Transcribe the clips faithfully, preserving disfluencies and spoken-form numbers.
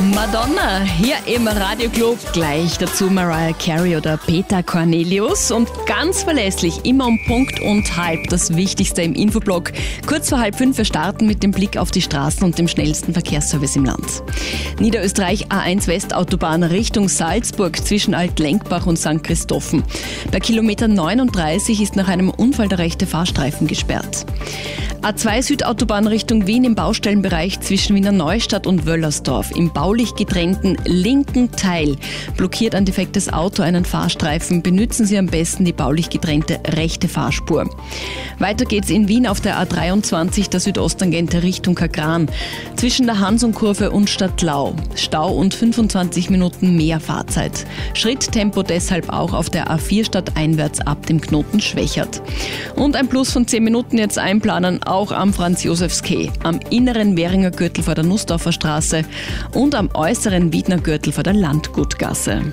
Madonna hier im Radioclub, gleich dazu Mariah Carey oder Peter Cornelius und ganz verlässlich immer um Punkt und halb das Wichtigste im Infoblock. Kurz vor halb fünf, wir starten mit dem Blick auf die Straßen und dem schnellsten Verkehrsservice im Land. Niederösterreich A eins Westautobahn Richtung Salzburg zwischen Altlenkbach und Sankt Christophen. Bei Kilometer neununddreißig ist nach einem Unfall der rechte Fahrstreifen gesperrt. A zwei Südautobahn Richtung Wien im Baustellenbereich zwischen Wiener Neustadt und Wöllersdorf. Im baulich getrennten linken Teil blockiert ein defektes Auto einen Fahrstreifen. Benützen Sie am besten die baulich getrennte rechte Fahrspur. Weiter geht's in Wien auf der A dreiundzwanzig der Südosttangente Richtung Kagran. Zwischen der Hansonkurve und Stadtlau. Stau und fünfundzwanzig Minuten mehr Fahrzeit. Schritttempo deshalb auch auf der A vier stadteinwärts ab dem Knoten Schwächert. Und ein Plus von zehn Minuten jetzt einplanen, auch am Franz-Josefs-Quai, am inneren Währinger Gürtel vor der Nussdorfer Straße und am äußeren Wiedner Gürtel vor der Landgutgasse.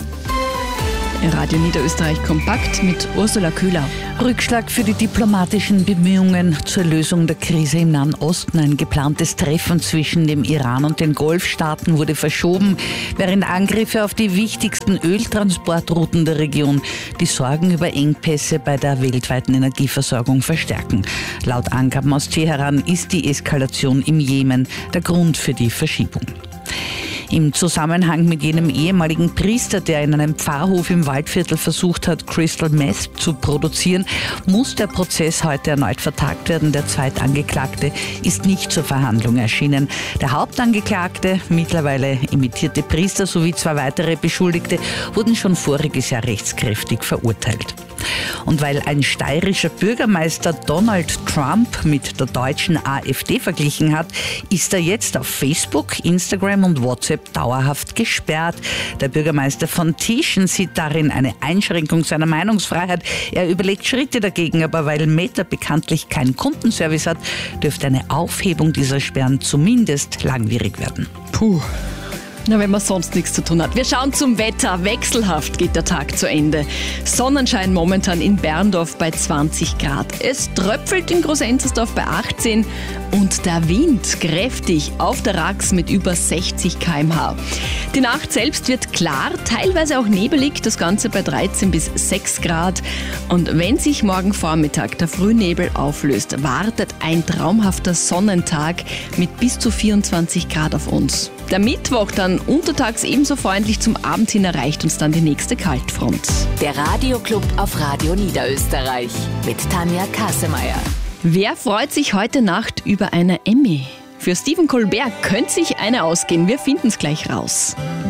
Radio Niederösterreich kompakt mit Ursula Köhler. Rückschlag für die diplomatischen Bemühungen zur Lösung der Krise im Nahen Osten. Ein geplantes Treffen zwischen dem Iran und den Golfstaaten wurde verschoben, während Angriffe auf die wichtigsten Öltransportrouten der Region die Sorgen über Engpässe bei der weltweiten Energieversorgung verstärken. Laut Angaben aus Teheran ist die Eskalation im Jemen der Grund für die Verschiebung. Im Zusammenhang mit jenem ehemaligen Priester, der in einem Pfarrhof im Waldviertel versucht hat, Crystal Meth zu produzieren, muss der Prozess heute erneut vertagt werden. Der Zweitangeklagte ist nicht zur Verhandlung erschienen. Der Hauptangeklagte, mittlerweile emeritierte Priester sowie zwei weitere Beschuldigte wurden schon voriges Jahr rechtskräftig verurteilt. Und weil ein steirischer Bürgermeister Donald Trump mit der deutschen AfD verglichen hat, ist er jetzt auf Facebook, Instagram und WhatsApp dauerhaft gesperrt. Der Bürgermeister von Tieschen sieht darin eine Einschränkung seiner Meinungsfreiheit. Er überlegt Schritte dagegen, aber weil Meta bekanntlich keinen Kundenservice hat, dürfte eine Aufhebung dieser Sperren zumindest langwierig werden. Puh. Na, wenn man sonst nichts zu tun hat. Wir schauen zum Wetter. Wechselhaft geht der Tag zu Ende. Sonnenschein momentan in Berndorf bei zwanzig Grad. Es tröpfelt in Groß-Enzersdorf bei achtzehn und der Wind kräftig auf der Rax mit über sechzig Kilometer pro Stunde. Die Nacht selbst wird klar, teilweise auch nebelig, das Ganze bei dreizehn bis sechs Grad. Und wenn sich morgen Vormittag der Frühnebel auflöst, wartet ein traumhafter Sonnentag mit bis zu vierundzwanzig Grad auf uns. Der Mittwoch dann untertags ebenso freundlich, zum Abend hin erreicht uns dann die nächste Kaltfront. Der Radioclub auf Radio Niederösterreich mit Tanja Kassemeyer. Wer freut sich heute Nacht über eine Emmy? Für Stephen Colbert könnte sich eine ausgehen. Wir finden es gleich raus.